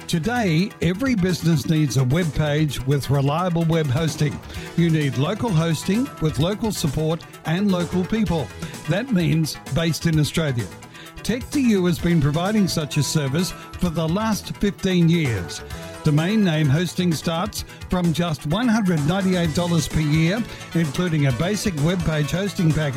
Today, every business needs a web page with reliable web hosting. You need local hosting with local support and local people. That means based in Australia. Tech2U has been providing such a service for the last 15 years. Domain name hosting starts from just $198 per year, including a basic web page hosting package